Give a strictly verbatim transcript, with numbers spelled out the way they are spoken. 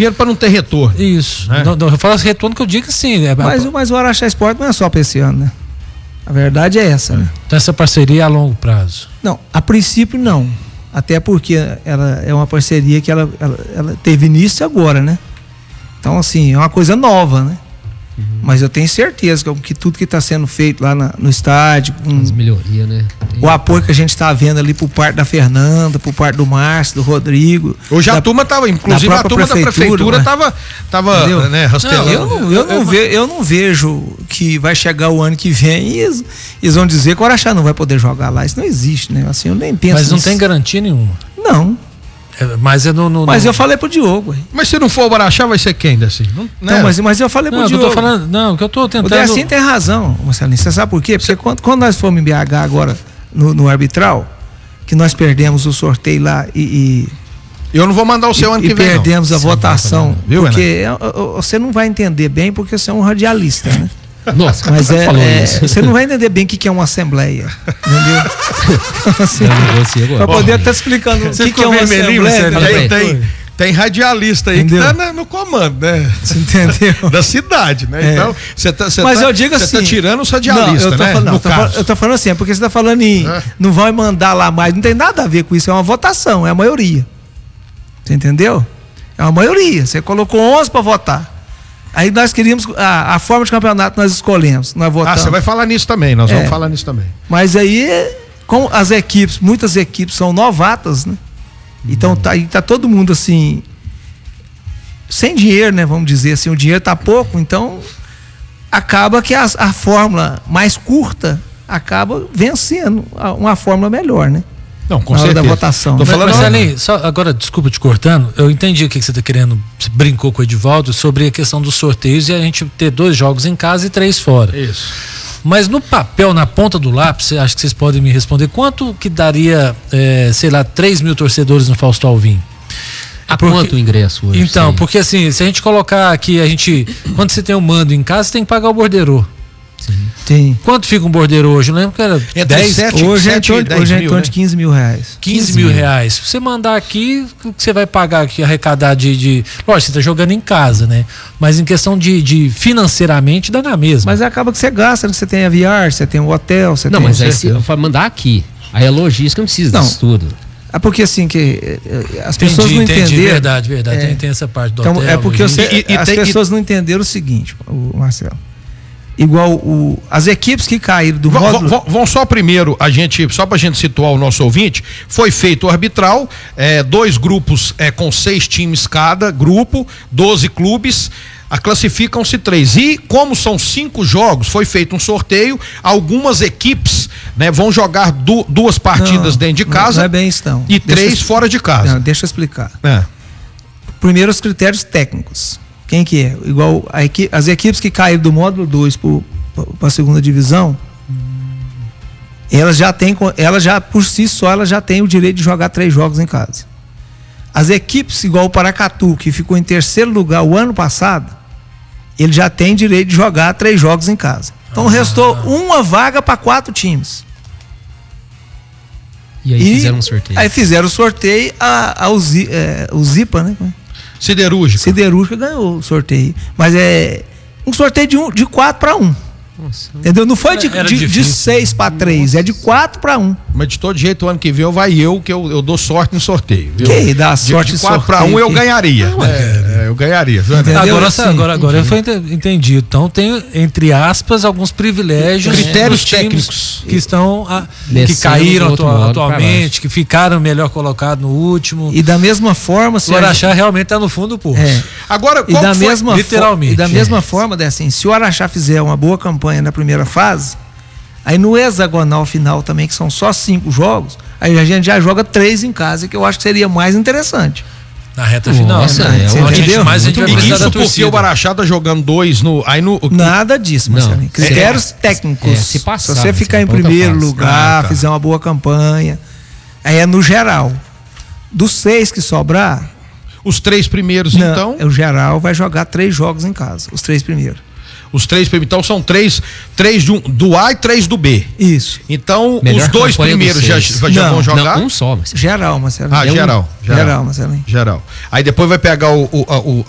dinheiro para não ter retorno. Isso. Né? Não, não, eu falo retorno que eu digo que sim. É, mas, mas o Araxá Esporte não é só para esse ano, né? A verdade é essa, né? Então essa parceria é a longo prazo? Não, a princípio não. Até porque ela é uma parceria que ela, ela, ela teve início agora, né? Então, assim, é uma coisa nova, né? Uhum. Mas eu tenho certeza que, que tudo que está sendo feito lá na, no estádio, com as melhorias, né? O apoio que a gente está vendo ali por parte da Fernanda, por parte do Márcio, do Rodrigo. Hoje a da, turma estava, inclusive a turma da prefeitura estava tava, né, rastelando. Não, eu, não, eu, não ve, eu não vejo que vai chegar o ano que vem e eles, eles vão dizer que o Araxá não vai poder jogar lá. Isso não existe, né? Assim, eu nem penso Mas não nisso. tem garantia nenhuma. Não. É, mas é no, no, mas no... eu falei pro Diogo. Ué. Mas se não for o Araxá, vai ser quem, assim? Não, não né? mas, mas eu falei pro não, Diogo. Eu tô falando, não, que eu tô tentando. O Decinho tem razão, Marcelinho. Você sabe por quê? Porque quando, quando nós fomos em B H agora no, no arbitral, que nós perdemos o sorteio lá e. e eu não vou mandar o seu e, ano que e vem. E perdemos não. a Sim, votação. Viu, porque você não vai entender bem, porque você é um radialista, né? Nossa, mas é, falou é, isso. Você não vai entender bem o que, que é uma assembleia. Entendeu? assim, para poder estar explicando o que, que é uma assembleia. Tem, tem, tem radialista aí entendeu? Que tá no comando, né? Você entendeu? Da cidade, né? É. Então, você tá, mas tá, eu digo assim, tá tirando os radialistas, não, eu tô né? Falando, não, no eu, tô caso. falando, eu tô falando assim, é porque você tá falando em é. não vai mandar lá mais, não tem nada a ver com isso, é uma votação, é a maioria. Você entendeu? É uma maioria. Você colocou onze para votar. Aí nós queríamos a, a forma de campeonato nós escolhemos, nós votamos. Ah, você vai falar nisso também, nós é. vamos falar nisso também. Mas aí, com as equipes, muitas equipes são novatas, né? Então tá, aí tá todo mundo assim, sem dinheiro, né? Vamos dizer assim, o dinheiro tá pouco, então acaba que a, a fórmula mais curta acaba vencendo uma fórmula melhor, né? Não, com na hora certeza. da votação. Tô falando, Marcelinho, só agora, desculpa te cortando, eu entendi o que, que você está querendo, você brincou com o Edivaldo sobre a questão dos sorteios e a gente ter dois jogos em casa e três fora. Isso. Mas no papel, na ponta do lápis, acho que vocês podem me responder, quanto que daria, é, sei lá, três mil torcedores no Fausto Alvim? A porque, quanto o ingresso hoje? Então, sim. Porque assim, se a gente colocar aqui, a gente, quando você tem um mando em casa, você tem que pagar o borderô. Sim. Tem. Quanto fica um bordeiro hoje? Eu lembro que era é dez, sete, hoje sete, é em torno, hoje é em torno de quinze mil reais. quinze mil reais. Se você mandar aqui, o que você vai pagar aqui, arrecadar de, de... Lógico, você está jogando em casa, né? Mas em questão de, de financeiramente, dá na mesma. Mas acaba que você gasta, né? Você tem a V R, você tem o hotel, você não, tem... Não, mas aí se eu mandar aqui, aí a logística não precisa não. disso tudo. É porque assim, que as entendi, pessoas não entendi, entenderam. Verdade, verdade. É. Tem, tem essa parte do então, hotel. É porque você, e, e as tem, pessoas e... não entenderam o seguinte, o Marcelo. Igual o, as equipes que caíram do vão, módulo... Vão, vão só primeiro, a gente, só pra gente situar o nosso ouvinte, foi feito o arbitral, é, dois grupos é, com seis times cada grupo, doze clubes, a classificam-se três. E como são cinco jogos, foi feito um sorteio, algumas equipes, né, vão jogar du, duas partidas não, dentro de casa. Não é bem isso, não. E deixa três eu, fora de casa. Não, deixa eu explicar. É. Primeiro, os critérios técnicos. Quem que é? Igual a equi as equipes que caíram do módulo dois para a segunda divisão, elas já têm, elas já por si só, elas já têm o direito de jogar três jogos em casa. As equipes igual o Paracatu, que ficou em terceiro lugar o ano passado, ele já tem direito de jogar três jogos em casa. Então ah. restou uma vaga para quatro times. E aí e fizeram um sorteio. Aí fizeram o sorteio, a, a, a, é, o Zipa, né? Siderúrgica. Siderúrgica ganhou o sorteio. Mas é um sorteio de, um, de quatro para um. Nossa. Entendeu? Não foi de, de, de seis para três, é de quatro para um. Mas de todo jeito, o ano que vem eu vai eu, que eu, eu dou sorte no sorteio. Viu? Que dá sorte de quatro para um eu ganharia. Não, é, é, eu ganharia. Agora, assim, agora, agora eu entendi. Então tem, entre aspas, alguns privilégios. Critérios técnicos. Que estão. A, que caíram atu atualmente, que ficaram melhor colocados no último. E da mesma forma. O Araxá realmente está no fundo do poço. É. Agora, e da foi, mesma literalmente. E da mesma é. forma, assim, se o Araxá fizer uma boa campanha na primeira fase, aí no hexagonal final também, que são só cinco jogos, aí a gente já joga três em casa, que eu acho que seria mais interessante. Na reta final. Nossa, né? é, é, gente, mais a gente vai precisar isso da porque torcida. o Araxá tá jogando dois no, aí no... Nada disso, Marcelinho. Critérios é, técnicos. É, se, passar, se você ficar em primeiro lugar, ah, tá. fizer uma boa campanha, aí é no geral. Dos seis que sobrar... Os três primeiros, não, então... O geral vai jogar três jogos em casa, os três primeiros. Os três primeiros, então são três, três do, do A e três do B. Isso. Então, melhor os dois primeiros já, já não, vão jogar? Não, um só, mas... Geral, Marcelinho. Ah, é geral, um... geral. Geral, Marcelinho. Geral. Aí depois vai pegar o, o, o,